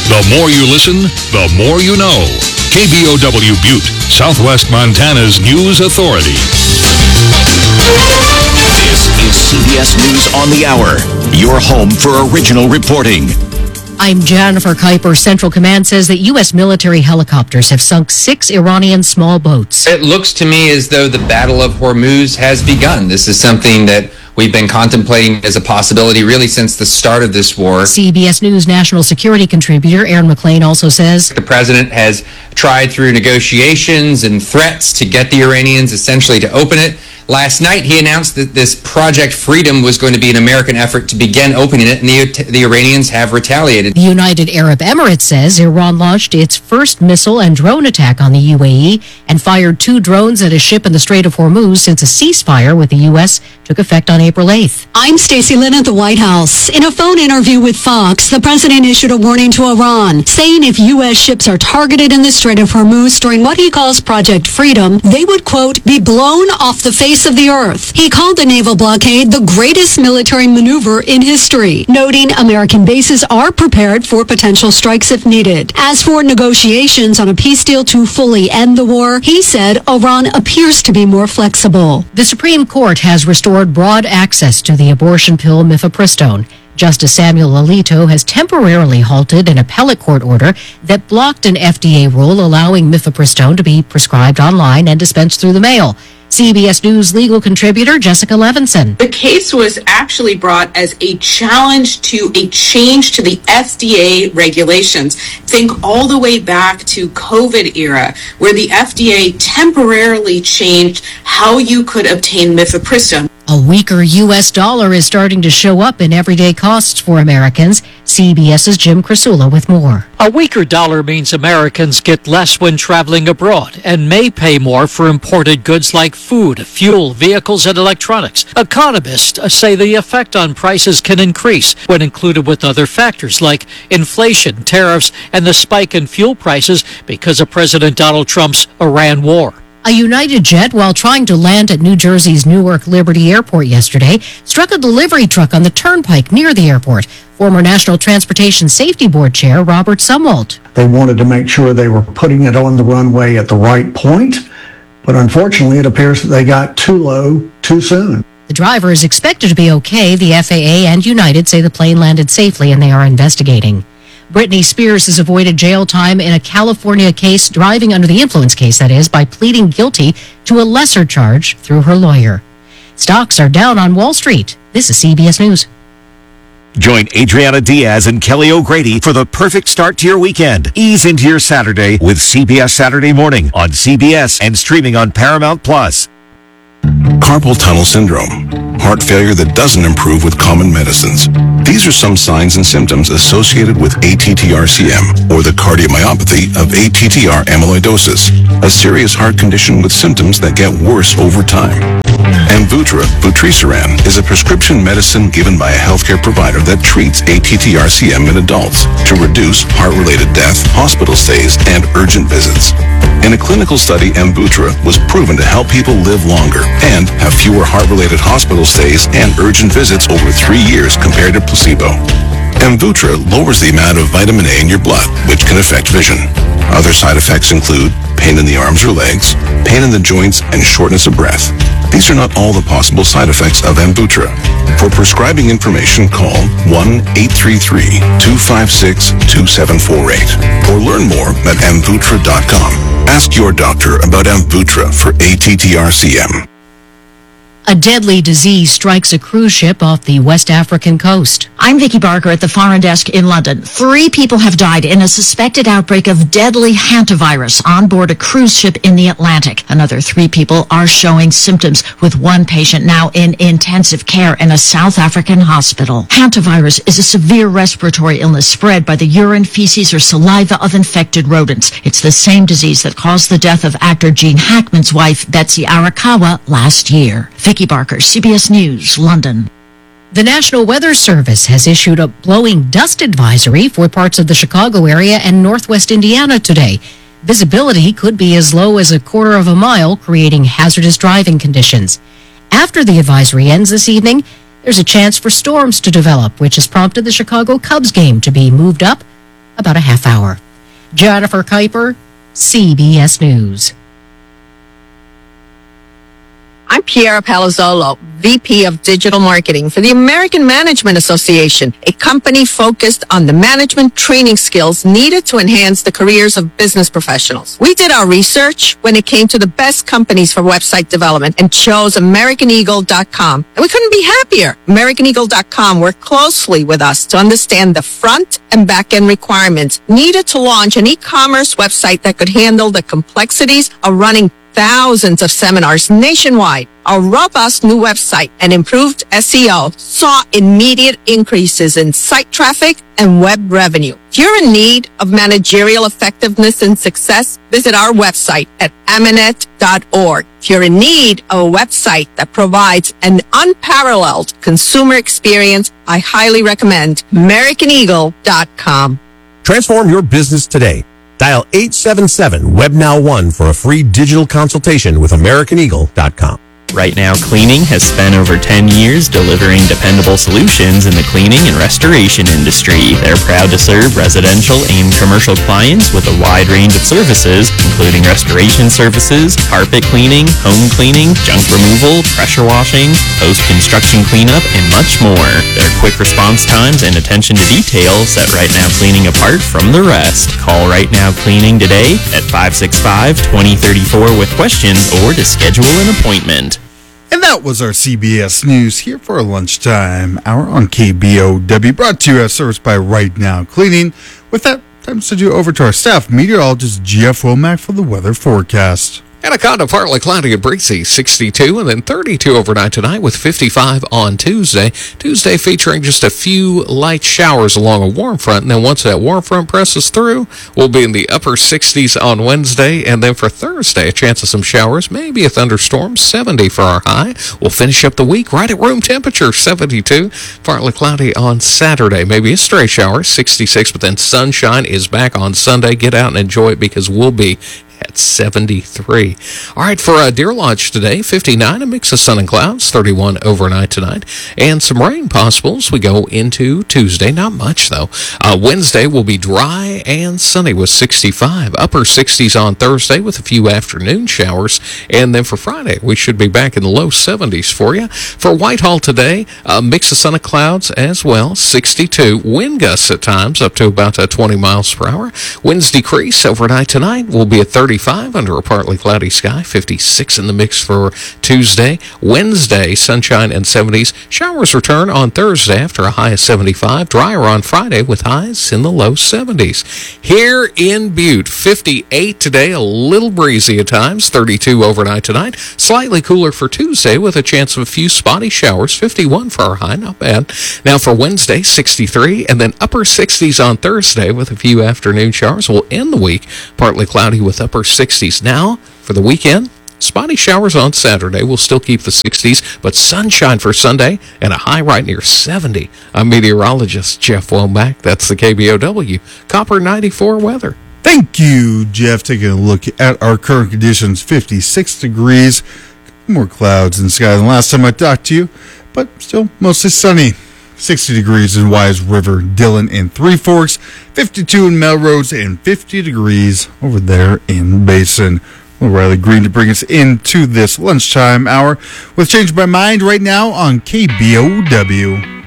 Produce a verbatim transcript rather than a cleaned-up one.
The more you listen, the more you know. K B O W Butte, Southwest Montana's news authority. This is C B S News on the Hour, your home for original reporting. I'm Jennifer Kuiper. Central Command says that U S military helicopters have sunk six Iranian small boats. It looks to me as though the Battle of Hormuz has begun. This is something that we've been contemplating as a possibility really since the start of this war. C B S News national security contributor Aaron McLean also says the president has tried through negotiations and threats to get the Iranians essentially to open it. Last night, he announced that this Project Freedom was going to be an American effort to begin opening it, and the, the Iranians have retaliated. The United Arab Emirates says Iran launched its first missile and drone attack on the U A E and fired two drones at a ship in the Strait of Hormuz since a ceasefire with the U S took effect on April eighth. I'm Stacey Lynn at the White House. In a phone interview with Fox, the president issued a warning to Iran, saying if U S ships are targeted in the Strait of Hormuz during what he calls Project Freedom, they would, quote, be blown off the face of the earth. He called the naval blockade the greatest military maneuver in history, noting American bases are prepared for potential strikes if needed. As for negotiations on a peace deal to fully end the war, he said Iran appears to be more flexible. The Supreme Court has restored broad access to the abortion pill mifepristone. Justice Samuel Alito has temporarily halted an appellate court order that blocked an F D A rule allowing mifepristone to be prescribed online and dispensed through the mail. C B S News legal contributor Jessica Levinson. The case was actually brought as a challenge to a change to the F D A regulations. Think all the way back to COVID era, where the F D A temporarily changed how you could obtain mifepristone. A weaker U S dollar is starting to show up in everyday costs for Americans. CBS's Jim Krasula with more. A weaker dollar means Americans get less when traveling abroad and may pay more for imported goods like food, fuel, vehicles, and electronics. Economists say the effect on prices can increase when included with other factors like inflation, tariffs, and the spike in fuel prices because of President Donald Trump's Iran war. A United jet, while trying to land at New Jersey's Newark Liberty Airport yesterday, struck a delivery truck on the turnpike near the airport. Former National Transportation Safety Board Chair Robert Sumwalt. They wanted to make sure they were putting it on the runway at the right point, but unfortunately it appears that they got too low too soon. The driver is expected to be okay. The F A A and United say the plane landed safely and they are investigating. Britney Spears has avoided jail time in a California case, driving under the influence case, that is, by pleading guilty to a lesser charge through her lawyer. Stocks are down on Wall Street. This is C B S News. Join Adriana Diaz and Kelly O'Grady for the perfect start to your weekend. Ease into your Saturday with C B S Saturday Morning on C B S and streaming on Paramount Plus. Carpal tunnel syndrome, heart failure that doesn't improve with common medicines. These are some signs and symptoms associated with A T T R C M, or the cardiomyopathy of A T T R amyloidosis, a serious heart condition with symptoms that get worse over time. Amvuttra, vutrisiran, is a prescription medicine given by a healthcare provider that treats A T T R C M in adults to reduce heart-related death, hospital stays, and urgent visits. In a clinical study, Amvuttra was proven to help people live longer and have fewer heart-related hospital stays and urgent visits over three years compared to placebo. Amvuttra lowers the amount of vitamin A in your blood, which can affect vision. Other side effects include pain in the arms or legs, pain in the joints, and shortness of breath. These are not all the possible side effects of Amvuttra. For prescribing information, call one eight three three, two five six, two seven four eight or learn more at amvuttra dot com. Ask your doctor about Amvuttra for A T T R C M. A deadly disease strikes a cruise ship off the West African coast. I'm Vicky Barker at the Foreign Desk in London. Three people have died in a suspected outbreak of deadly hantavirus on board a cruise ship in the Atlantic. Another three people are showing symptoms, with one patient now in intensive care in a South African hospital. Hantavirus is a severe respiratory illness spread by the urine, feces, or saliva of infected rodents. It's the same disease that caused the death of actor Gene Hackman's wife, Betsy Arakawa, last year. Vicky Barker, C B S News, London. The National Weather Service has issued a blowing dust advisory for parts of the Chicago area and northwest Indiana today. Visibility could be as low as a quarter of a mile, creating hazardous driving conditions. After the advisory ends this evening, there's a chance for storms to develop, which has prompted the Chicago Cubs game to be moved up about a half hour. Jennifer Kuiper, C B S News. I'm Piera Palazzolo, V P of Digital Marketing for the American Management Association, a company focused on the management training skills needed to enhance the careers of business professionals. We did our research when it came to the best companies for website development and chose American Eagle dot com. And we couldn't be happier. American Eagle dot com worked closely with us to understand the front and back end requirements needed to launch an e-commerce website that could handle the complexities of running thousands of seminars nationwide. Our robust new website and improved S E O saw immediate increases in site traffic and web revenue. If you're in need of managerial effectiveness and success, visit our website at aminet dot org. If you're in need of a website that provides an unparalleled consumer experience, I highly recommend American Eagle dot com. Transform your business today. Dial eight seven seven web now one for a free digital consultation with American Eagle dot com. Right Now Cleaning has spent over ten years delivering dependable solutions in the cleaning and restoration industry. They're proud to serve residential and commercial clients with a wide range of services, including restoration services, carpet cleaning, home cleaning, junk removal, pressure washing, post-construction cleanup, and much more. Their quick response times and attention to detail set Right Now Cleaning apart from the rest. Call Right Now Cleaning today at five six five, two zero three four with questions or to schedule an appointment. And that was our C B S News here for our lunchtime hour on K B O W, brought to you as service by Right Now Cleaning. With that, time to send you over to our staff meteorologist, Jeff Womack, for the weather forecast. Anaconda, partly cloudy and breezy, sixty-two, and then thirty-two overnight tonight with fifty-five on Tuesday. Tuesday featuring just a few light showers along a warm front, and then once that warm front presses through, we'll be in the upper sixties on Wednesday, and then for Thursday, a chance of some showers, maybe a thunderstorm, seventy for our high. We'll finish up the week right at room temperature, seventy-two, partly cloudy on Saturday, maybe a stray shower, sixty-six, but then sunshine is back on Sunday. Get out and enjoy it because we'll be at seventy-three. All right, for uh, Deer Lodge today, fifty-nine, a mix of sun and clouds, thirty-one overnight tonight, and some rain possible as we go into Tuesday. Not much, though. Uh, Wednesday will be dry and sunny with sixty-five. Upper sixties on Thursday with a few afternoon showers, and then for Friday, we should be back in the low seventies for you. For Whitehall today, a mix of sun and clouds as well, sixty-two. Wind gusts at times up to about uh, twenty miles per hour. Winds decrease overnight tonight. Will be at thirty-five under a partly cloudy sky, fifty-six in the mix for Tuesday. Wednesday, sunshine and seventies. Showers return on Thursday after a high of seventy-five. Drier on Friday with highs in the low seventies. Here in Butte, fifty-eight today, a little breezy at times, thirty-two overnight tonight. Slightly cooler for Tuesday with a chance of a few spotty showers, fifty-one for our high, not bad. Now for Wednesday, sixty-three, and then upper sixties on Thursday with a few afternoon showers. We'll end the week partly cloudy with upper sixties. Now, for the weekend, spotty showers on Saturday. We'll still keep the sixties, but sunshine for Sunday and a high right near seventy. I'm meteorologist Jeff Womack. That's the K B O W Copper ninety-four weather. Thank you, Jeff. Taking a look at our current conditions, fifty-six degrees. More clouds in the sky than last time I talked to you, but still mostly sunny. sixty degrees in Wise River, Dillon, and Three Forks, fifty-two in Melrose, and fifty degrees over there in Basin. Well, Riley Green to bring us into this lunchtime hour with Change My Mind right now on K B O W.